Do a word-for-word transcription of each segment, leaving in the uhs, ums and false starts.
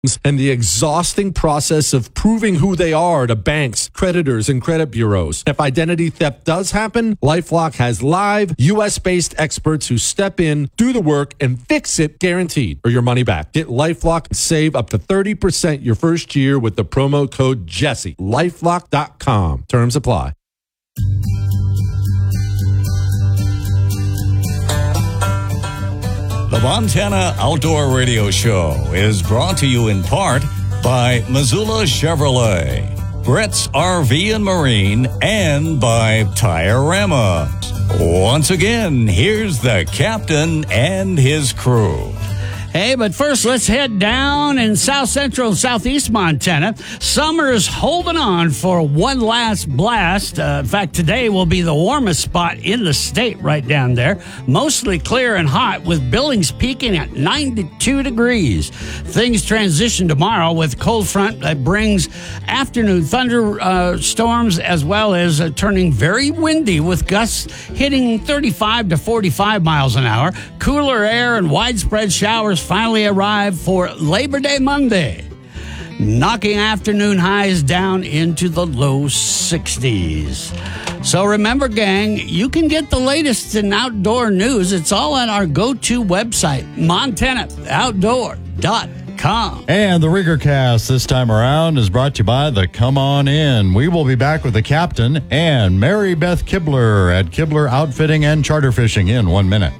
and the exhausting process of proving who they are to banks, creditors, and credit bureaus. If identity theft does happen, LifeLock has live, U S-based experts who step in, do the work, and fix it guaranteed or your money back. Get LifeLock and save up to thirty percent your first year with the promo code Jesse. LifeLock dot com. Terms apply. The Montana Outdoor Radio Show is brought to you in part by Missoula Chevrolet, Brett's R V and Marine, and by Tire-Rama. Once again, here's the captain and his crew. Hey, but first, let's head down in south central and southeast Montana. Summer's holding on for one last blast. Uh, in fact, today will be the warmest spot in the state right down there. Mostly clear and hot, with Billings peaking at ninety-two degrees. Things transition tomorrow with cold front that brings afternoon thunder uh, storms, as well as uh, turning very windy with gusts hitting thirty-five to forty-five miles an hour. Cooler air and widespread showers finally arrive for Labor Day Monday, knocking afternoon highs down into the low sixties. So remember, gang, you can get the latest in outdoor news. It's all on our go-to website, Montana Outdoor dot com. And the Riggercast this time around is brought to you by the Come On In. We will be back with the captain and Mary Beth Kibler at Kibler Outfitting and Charter Fishing in one minute.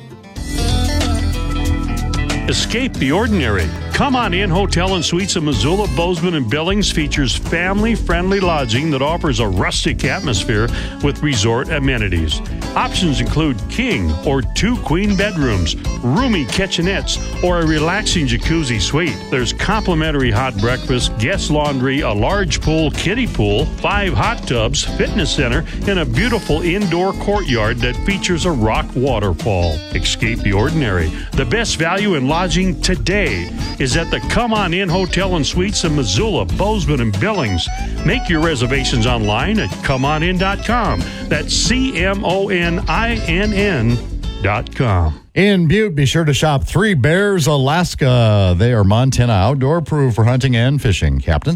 Escape the ordinary. Come On In Hotel and Suites in Missoula, Bozeman, and Billings features family-friendly lodging that offers a rustic atmosphere with resort amenities. Options include king or two queen bedrooms, roomy kitchenettes, or a relaxing jacuzzi suite. There's complimentary hot breakfast, guest laundry, a large pool, kiddie pool, five hot tubs, fitness center, and a beautiful indoor courtyard that features a rock waterfall. Escape the ordinary. The best value in lodging today is at the Come On In Hotel and Suites in Missoula, Bozeman, and Billings. Make your reservations online at come on in dot com. That's C M O N I N N dot com. In Butte, be sure to shop Three Bears Alaska. They are Montana outdoor approved for hunting and fishing. Captain?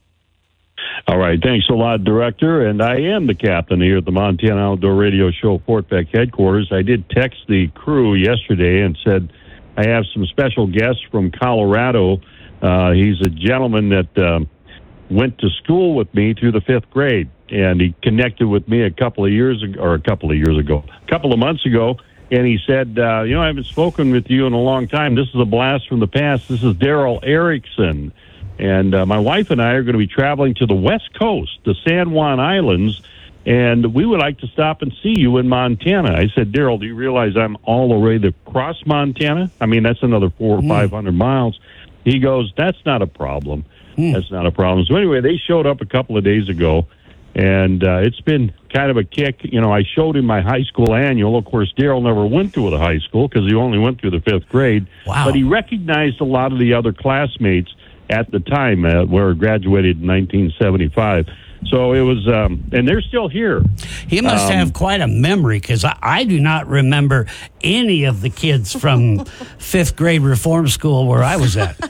All right, thanks a lot, Director. And I am the captain here at the Montana Outdoor Radio Show Fort Beck headquarters. I did text the crew yesterday and said I have some special guests from Colorado. Uh, he's a gentleman that um, went to school with me through the fifth grade, and he connected with me a couple of years ago, or a couple of years ago, a couple of months ago, and he said, uh, you know, I haven't spoken with you in a long time. This is a blast from the past. This is Daryl Erickson. And uh, my wife and I are going to be traveling to the West Coast, the San Juan Islands, and we would like to stop and see you in Montana. I said, Daryl, do you realize I'm all the way across Montana? I mean, that's another four or mm. five hundred miles. He goes, that's not a problem. Mm. That's not a problem. So anyway, they showed up a couple of days ago, and uh, it's been kind of a kick. You know, I showed him my high school annual. Of course, Daryl never went to the high school because he only went through the fifth grade. Wow. But he recognized a lot of the other classmates at the time, uh, where I graduated in nineteen seventy-five. So it was, um, and they're still here. He must um, have quite a memory, because I, I do not remember any of the kids from fifth grade reform school where I was at.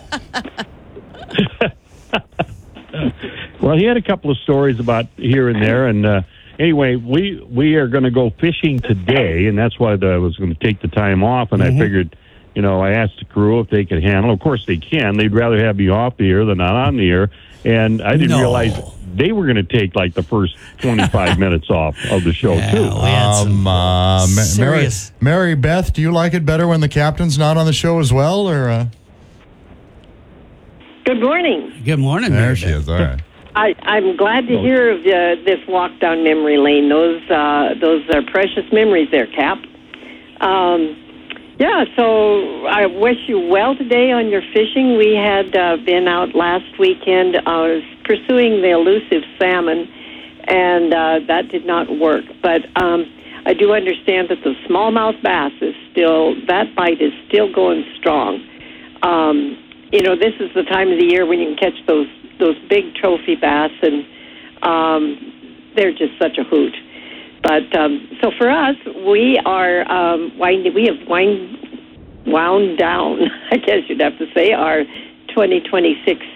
Well, he had a couple of stories about here and there, and uh, anyway, we we are going to go fishing today, and that's why the, I was going to take the time off, and mm-hmm. I figured, you know, I asked the crew if they could handle. Of course, they can. They'd rather have me off the air than not on the air, and I didn't no. realize they were going to take like the first twenty-five minutes off of the show, yeah, too. Um, uh, Mary, Mary Beth, do you like it better when the captain's not on the show as well, or? Uh... Good morning. Good morning, There Mary she Beth. is. All right. I, I'm glad to hear of uh, this walk down memory lane. Those uh, those are precious memories there, Cap. Um, yeah, so I wish you well today on your fishing. We had uh, been out last weekend. I was pursuing the elusive salmon, and uh, that did not work. But um, I do understand that the smallmouth bass is still, that bite is still going strong. Um, you know, this is the time of the year when you can catch those those big trophy bass, and um, they're just such a hoot. But um, so for us, we are um, winding, we have wind, wound down, I guess you'd have to say, our twenty twenty-six